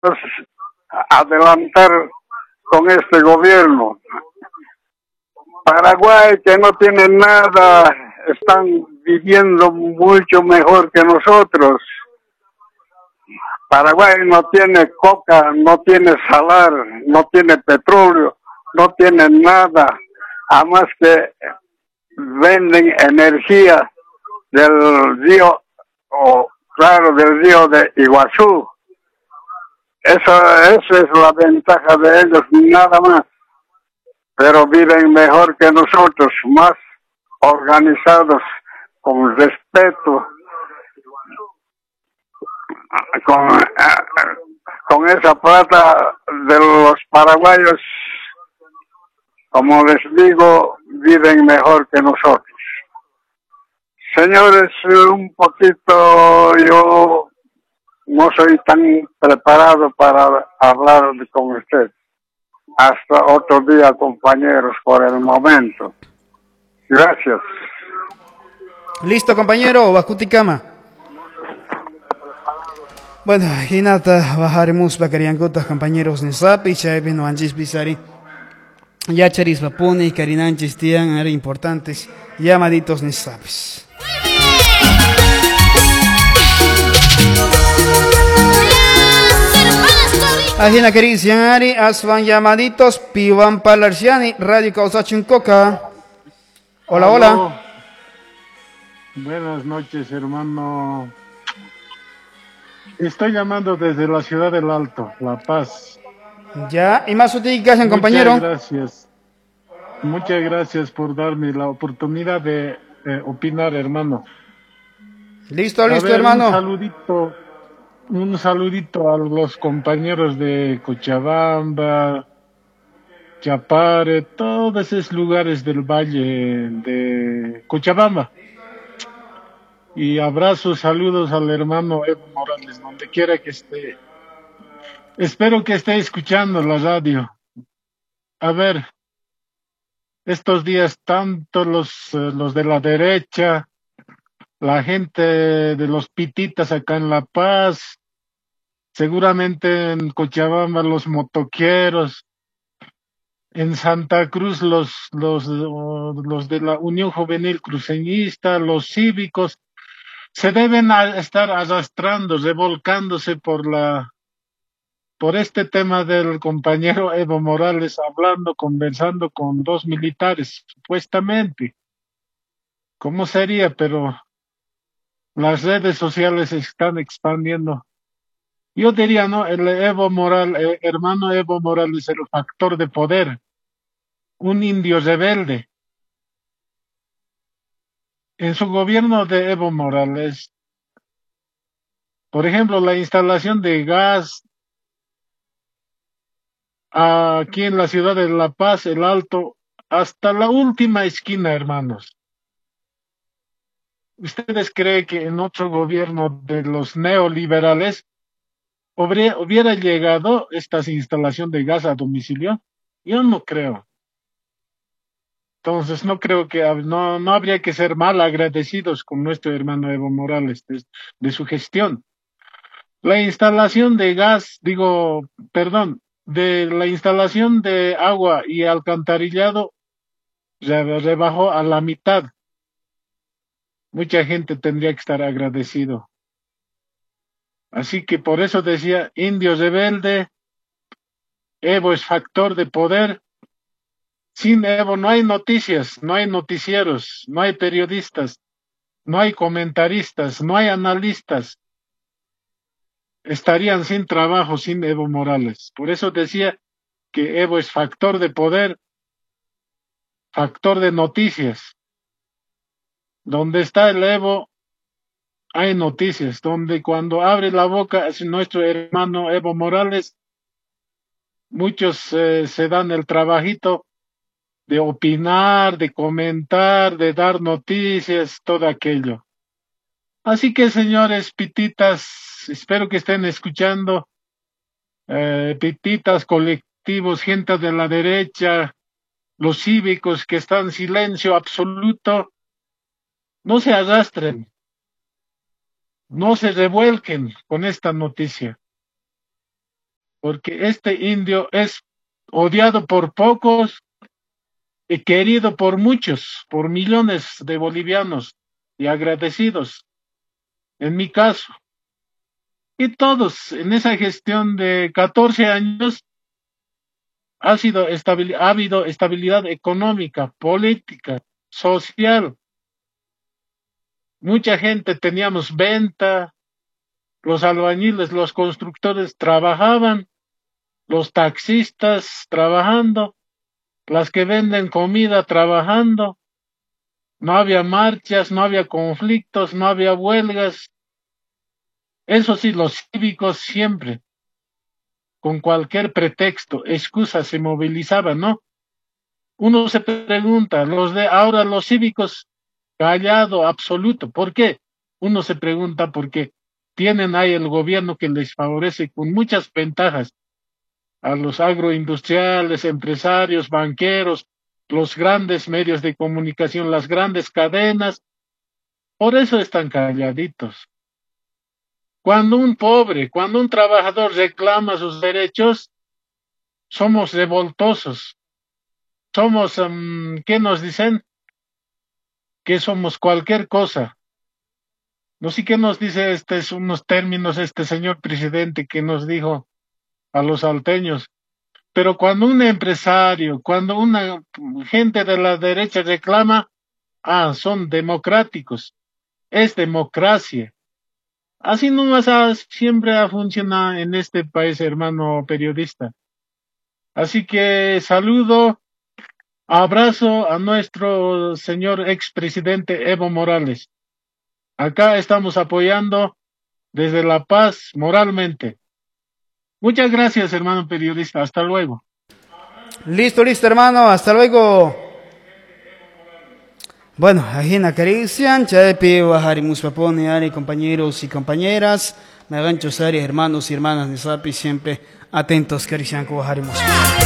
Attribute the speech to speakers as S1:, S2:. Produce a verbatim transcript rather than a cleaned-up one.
S1: adelantar con este gobierno. Paraguay, que no tiene nada, están viviendo mucho mejor que nosotros. Paraguay no tiene coca, no tiene salar, no tiene petróleo, no tiene nada, a más que venden energía del río, o claro, del río de Iguazú. Eso, esa es la ventaja de ellos, nada más. Pero viven mejor que nosotros, más organizados, con respeto, con, con esa plata de los paraguayos, como les digo, viven mejor que nosotros. Señores, un poquito yo no soy tan preparado para hablar con usted. Hasta otro día, compañeros, por el momento. Gracias.
S2: Listo, compañero, Bakutikama. Bueno, hinata bajaremos bakariangutas, compañeros Nesapi, Chaibe, no Anchis Bizari. Yacharis Bapuni, Karinanchis Tian, eran importantes, llamaditos Nesapis. Ajena queridos, Yanari, Asvan llamaditos, Pivan Palarciani, Radio Causachun Coca. Hola,
S3: Aló.
S2: hola.
S3: Buenas noches, hermano. Estoy llamando desde la ciudad del Alto, La Paz.
S2: Ya, y más utilidad, compañero.
S3: Muchas gracias. Muchas gracias por darme la oportunidad de eh, opinar, hermano.
S2: Listo,
S3: A
S2: listo,
S3: ver,
S2: hermano.
S3: Un saludito, un saludito a los compañeros de Cochabamba, Chapare, todos esos lugares del valle de Cochabamba. Y abrazos, saludos al hermano Evo Morales, donde quiera que esté. Espero que esté escuchando la radio. A ver, estos días tanto los, eh, los de la derecha, la gente de los pititas acá en La Paz, seguramente en Cochabamba los motoqueros, en Santa Cruz los, los, oh, los de la Unión Juvenil Cruceñista, los cívicos, se deben a- estar arrastrando, revolcándose por la, por este tema del compañero Evo Morales hablando, conversando con dos militares, supuestamente. ¿Cómo sería? Pero las redes sociales se están expandiendo. Yo diría, ¿no? El Evo Morales, eh, hermano Evo Morales, el factor de poder, un indio rebelde. En su gobierno de Evo Morales, por ejemplo, la instalación de gas aquí en la ciudad de La Paz, el Alto, hasta la última esquina, hermanos. ¿Ustedes creen que en otro gobierno de los neoliberales hubiera, hubiera llegado esta instalación de gas a domicilio? Yo no creo. Entonces no creo que hab- no, no habría que ser mal agradecidos con nuestro hermano Evo Morales de, de su gestión. La instalación de gas, digo, perdón, de la instalación de agua y alcantarillado re- rebajó a la mitad. Mucha gente tendría que estar agradecido. Así que por eso decía, indio rebelde, Evo es factor de poder. Sin Evo no hay noticias, no hay noticieros, no hay periodistas, no hay comentaristas, no hay analistas. Estarían sin trabajo sin Evo Morales. Por eso decía que Evo es factor de poder, factor de noticias. Donde está el Evo, hay noticias. Donde cuando abre la boca es nuestro hermano Evo Morales, muchos eh, se dan el trabajito de opinar, de comentar, de dar noticias, todo aquello. Así que, señores pititas, espero que estén escuchando, eh, pititas, colectivos, gente de la derecha, los cívicos que están en silencio absoluto, no se arrastren, no se revuelquen con esta noticia. porque este indio es odiado por pocos y querido por muchos, por millones de bolivianos y agradecidos, en mi caso. Y todos, en esa gestión de catorce años, ha sido estabil- ha habido estabilidad económica, política, social. Mucha gente teníamos venta, los albañiles, los constructores trabajaban, los taxistas trabajando, las que venden comida trabajando, no había marchas, no había conflictos, no había huelgas. Eso sí, los cívicos siempre, con cualquier pretexto, excusa, se movilizaban, ¿no? Uno se pregunta, los de ahora, los cívicos, callado absoluto. ¿Por qué? Uno se pregunta por qué tienen ahí el gobierno que les favorece con muchas ventajas a los agroindustriales, empresarios, banqueros, los grandes medios de comunicación, las grandes cadenas. Por eso están calladitos. Cuando un pobre, cuando un trabajador reclama sus derechos, somos revoltosos. Somos, um, ¿qué nos dicen? Que somos cualquier cosa. No sé qué nos dice este, unos términos este señor presidente que nos dijo a los salteños. Pero cuando un empresario, cuando una gente de la derecha reclama, ah, son democráticos. Es democracia. Así nomás ha, siempre ha funcionado en este país, hermano periodista. Así que saludo, abrazo a nuestro señor expresidente Evo Morales. Acá estamos apoyando desde La Paz moralmente. Muchas gracias, hermano periodista. Hasta luego.
S2: Listo, listo, hermano. Hasta luego. Bueno, ajena carician, chaepi, bajarimus papone, ari, compañeros y compañeras, me ganchos, ari, hermanos y hermanas de Sapi, siempre atentos, carician, bajarimus.